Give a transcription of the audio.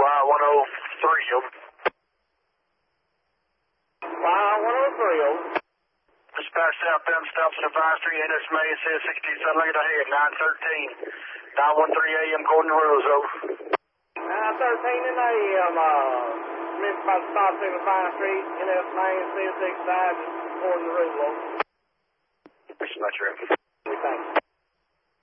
103, over. 103, over. Dispatch southbound stops at 5 Street, NS May, says 67, look ahead, 913. 913 AM, according to rules, over. 913 in AM, Smith about to stop at 5 Street, NS May, says 65, according to rules, over. Dispatch, Thanks.